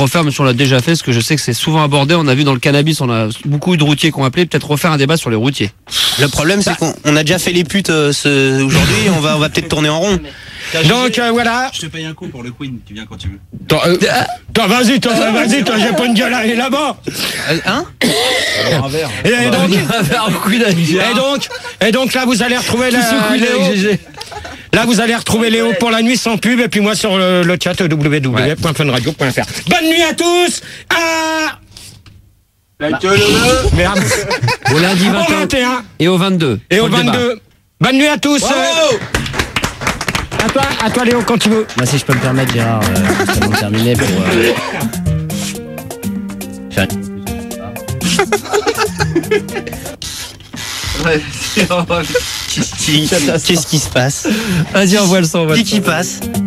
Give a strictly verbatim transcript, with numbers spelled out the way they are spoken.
Refaire, mais on l'a déjà fait, parce que je sais que c'est souvent abordé. On a vu dans le cannabis, on a beaucoup de routiers qui ont appelé. Peut-être refaire un débat sur les routiers. Le problème, c'est qu'on on a déjà fait les putes euh, ce- aujourd'hui. On va, on va peut-être tourner en rond. Donc euh, voilà. Je te paye un coup pour le Queen, tu viens quand tu veux. Toi, euh, toi, vas-y, toi, vas-y, toi, j'ai pas une gueule à aller là-bas. Hein? Un verre. Et, et donc, Et et donc, et donc là, vous allez retrouver la, avec Léo. G G. Là, vous allez retrouver Léo pour la nuit sans pub, et puis moi sur le, le chat w w w point funradio point f r. Bonne nuit à tous. À... Merde. Au lundi Au vingt et un vingt et un et au vingt-deux. et au Pour le débat. vingt-deux. Bonne nuit à tous. À toi, à toi Léo, quand tu veux. Moi, si je peux me permettre, Gérard, euh, juste avant de terminer, pour euh, faire Qu'est-ce qui se passe? Vas-y, envoie le son. envoie le Qui qui son. passe?